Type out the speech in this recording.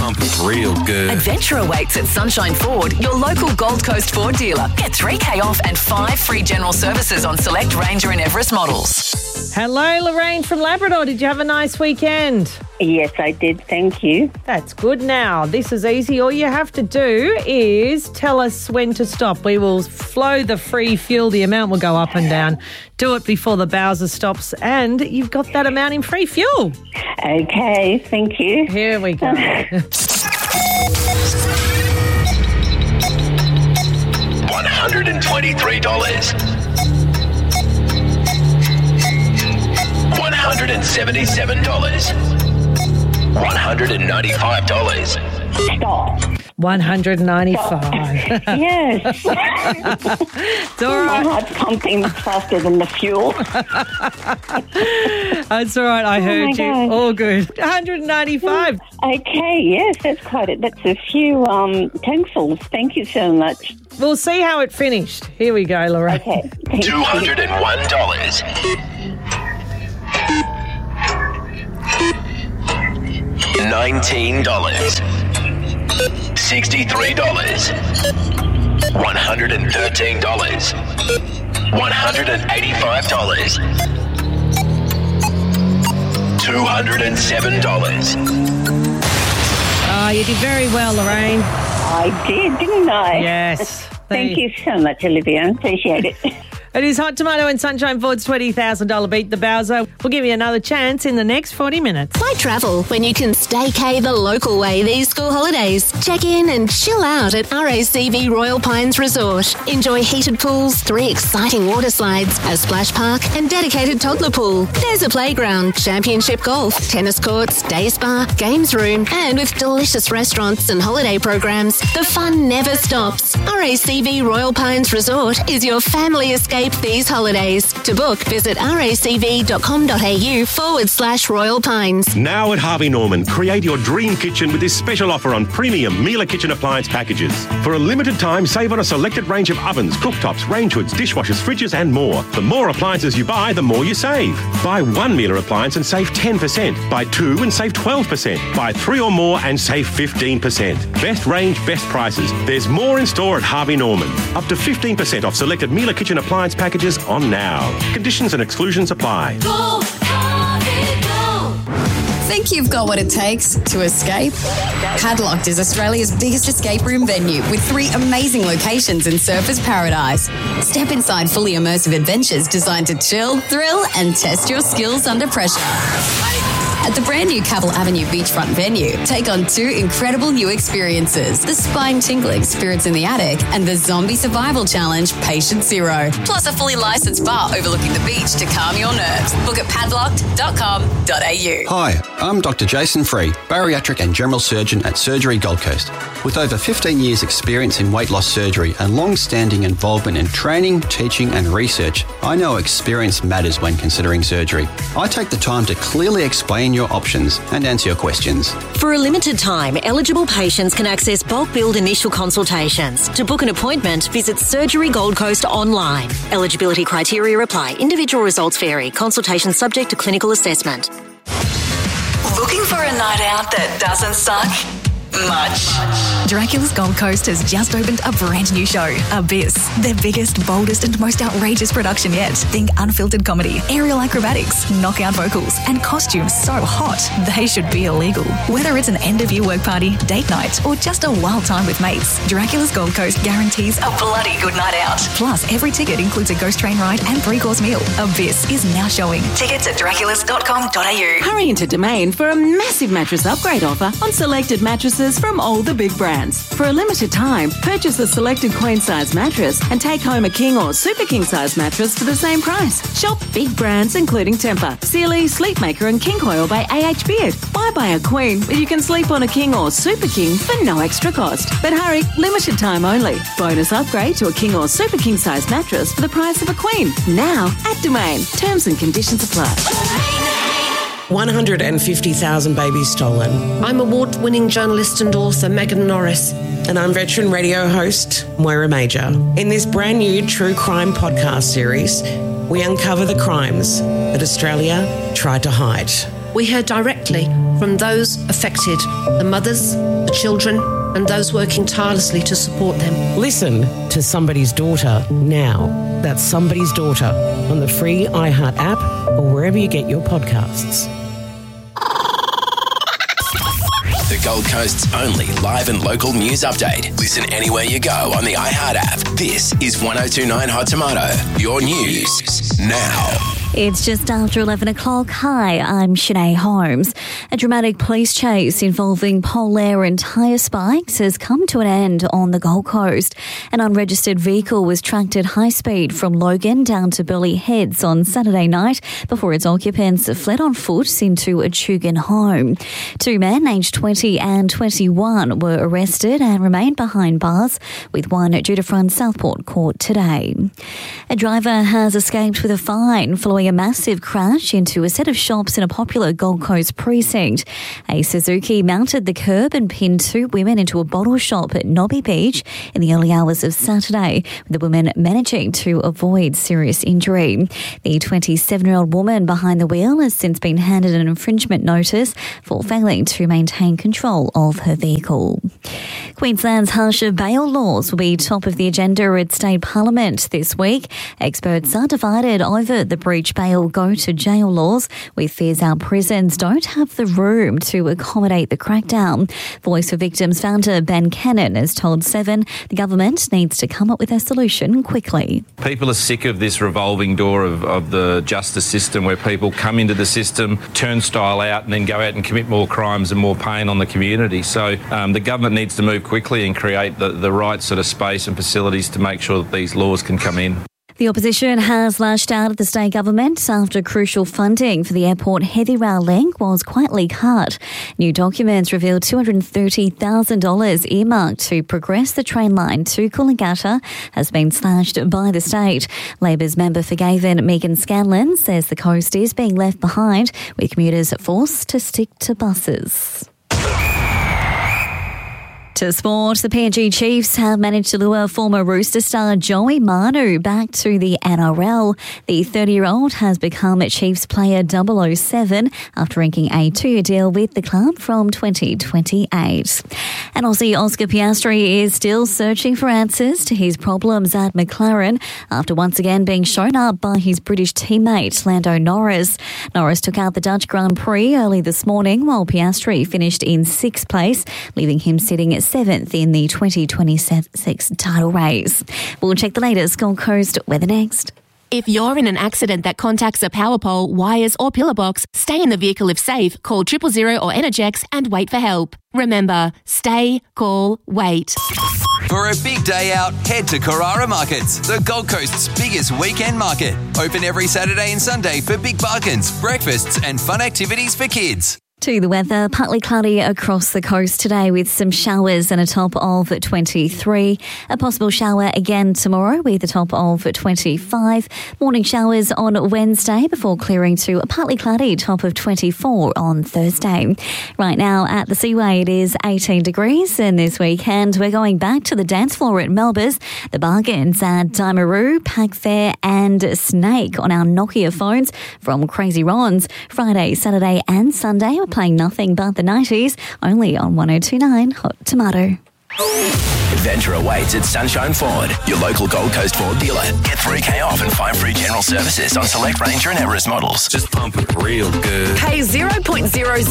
pump real good. Adventure awaits at Sunshine Ford, your local Gold Coast Ford dealer. Get $3,000 off and 5 free general services on select Ranger and Everest models. Hello, Lorraine from Labrador. Did you have a nice weekend? Yes, I did. Thank you. That's good. Now, this is easy. All you have to do is tell us when to stop. We will flow the free fuel. The amount will go up and down. Do it before the Bowser stops, and you've got that amount in free fuel. Okay, thank you. Here we go. $123. $177. $195. Stop. 195. Yes. It's all My right. heart's pumping faster than the fuel. It's all right. I heard you. God. All good. 195. Okay, yes, that's quite it. That's a few tankfuls. Thank you so much. We'll see how it finished. Here we go, Lorraine. Okay. Thank you. $201. $19. $63. $113. $185. $207. You did very well, Lorraine. I did, didn't I? Yes. Thank you so much, Olivia. Appreciate it. It is Hot Tomato and Sunshine Ford's $20,000 Beat the Bowser. We'll give you another chance in the next 40 minutes. Why travel when you can staycay the local way these school holidays? Check in and chill out at RACV Royal Pines Resort. Enjoy heated pools, 3 exciting water slides, a splash park and dedicated toddler pool. There's a playground, championship golf, tennis courts, day spa, games room, and with delicious restaurants and holiday programs, the fun never stops. RACV Royal Pines Resort is your family escape these holidays. To book, visit racv.com.au/Royal Pines. Now at Harvey Norman, create your dream kitchen with this special offer on premium Miele kitchen appliance packages. For a limited time, save on a selected range of ovens, cooktops, range hoods, dishwashers, fridges and more. The more appliances you buy, the more you save. Buy 1 Miele appliance and save 10%. Buy 2 and save 12%. Buy 3 or more and save 15%. Best range, best prices. There's more in store at Harvey Norman. Up to 15% off selected Miele kitchen appliance packages on now. Conditions and exclusions apply. Go, Harvey, go. Think you've got what it takes to escape? Padlocked is Australia's biggest escape room venue with 3 amazing locations in Surfers Paradise. Step inside fully immersive adventures designed to chill, thrill and test your skills under pressure. At the brand new Cavill Avenue beachfront venue, take on 2 incredible new experiences, the spine-tingling Spirits in the Attic and the Zombie Survival Challenge Patient Zero, plus a fully licensed bar overlooking the beach to calm your nerves. Book at padlocked.com.au. Hi, I'm Dr. Jason Free, bariatric and general surgeon at Surgery Gold Coast. With over 15 years' experience in weight loss surgery and long-standing involvement in training, teaching and research, I know experience matters when considering surgery. I take the time to clearly explain your options and answer your questions. For a limited time, eligible patients can access bulk billed initial consultations. To book an appointment, visit Surgery Gold Coast online. Eligibility criteria apply. Individual results vary. Consultation subject to clinical assessment. Looking for a night out that doesn't suck much? Dracula's Gold Coast has just opened a brand new show, Abyss. Their biggest, boldest and most outrageous production yet. Think unfiltered comedy, aerial acrobatics, knockout vocals and costumes so hot they should be illegal. Whether it's an end-of-year work party, date night or just a wild time with mates, Dracula's Gold Coast guarantees A bloody good night out. Plus, every ticket includes a ghost train ride and 3-course meal. Abyss is now showing. Tickets at draculas.com.au. Hurry into Domain for a massive mattress upgrade offer on selected mattresses from all the big brands. For a limited time, purchase a selected queen-size mattress and take home a king or super king-size mattress for the same price. Shop big brands including Tempur, Sealy, Sleepmaker and King Coil by AH Beard. Why buy a queen when you can sleep on a king or super king for no extra cost? But hurry, limited time only. Bonus upgrade to a king or super king-size mattress for the price of a queen. Now at Domain. Terms and conditions apply. 150,000 babies stolen. I'm award-winning journalist and author Megan Norris. And I'm veteran radio host Moira Major. In this brand new true crime podcast series, we uncover the crimes that Australia tried to hide. We heard directly from those affected, the mothers, the children, and those working tirelessly to support them. Listen to Somebody's Daughter now. That's Somebody's Daughter on the free iHeart app or wherever you get your podcasts. The Gold Coast's only live and local news update. Listen anywhere you go on the iHeart app. This is 102.9 Hot Tomato. Your news now. It's just after 11 o'clock. Hi, I'm Sinead Holmes. A dramatic police chase involving pole-air and tyre spikes has come to an end on the Gold Coast. An unregistered vehicle was tracked at high speed from Logan down to Burleigh Heads on Saturday night before its occupants fled on foot into a Tugun home. Two men aged 20 and 21 were arrested and remain behind bars, with one due to front Southport Court today. A driver has escaped with a fine following a massive crash into a set of shops in a popular Gold Coast precinct. A Suzuki mounted the curb and pinned two women into a bottle shop at Nobby Beach in the early hours of Saturday, with the woman managing to avoid serious injury. The 27-year-old woman behind the wheel has since been handed an infringement notice for failing to maintain control of her vehicle. Queensland's harsher bail laws will be top of the agenda at State Parliament this week. Experts are divided over the breach bail go to jail laws, with fears our prisons don't have the room to accommodate the crackdown. Voice for Victims founder Ben Cannon has told Seven the government needs to come up with a solution quickly. People are sick of this revolving door of the justice system where people come into the system, turnstile out and then go out and commit more crimes and more pain on the community. So the government needs to move quickly and create the right sort of space and facilities to make sure that these laws can come in. The opposition has lashed out at the state government after crucial funding for the airport heavy rail link was quietly cut. New documents revealed $230,000 earmarked to progress the train line to Coolangatta has been slashed by the state. Labor's member for Gavin, Megan Scanlon, says the coast is being left behind, with commuters forced to stick to buses. To sport, the PNG Chiefs have managed to lure former Rooster star Joey Manu back to the NRL. The 30-year-old has become Chiefs player 007 after inking a 2-year deal with the club from 2028. And Aussie Oscar Piastri is still searching for answers to his problems at McLaren after once again being shown up by his British teammate Lando Norris. Norris took out the Dutch Grand Prix early this morning, while Piastri finished in 6th place, leaving him sitting at 7th in the 2026 title race. We'll check the latest Gold Coast weather next. If you're in an accident that contacts a power pole, wires or pillar box, stay in the vehicle if safe, call 000 or Energex and wait for help. Remember, stay, call, wait. For a big day out, head to Carrara Markets, the Gold Coast's biggest weekend market. Open every Saturday and Sunday for big bargains, breakfasts and fun activities for kids. To the weather, partly cloudy across the coast today with some showers and a top of 23. A possible shower again tomorrow with a top of 25. Morning showers on Wednesday before clearing to a partly cloudy top of 24 on Thursday. Right now at the Seaway it is 18 degrees, and this weekend we're going back to the dance floor at Melba's. The bargains at Daimaroo, Pack Fair and Snake on our Nokia phones from Crazy Ron's. Friday, Saturday and Sunday we're playing nothing but the 90s, only on 102.9 Hot Tomato. Adventure awaits at Sunshine Ford, your local Gold Coast Ford dealer. Get $3,000 off and 5 free general services on select Ranger and Everest models. Just pump it real good. Pay 0.00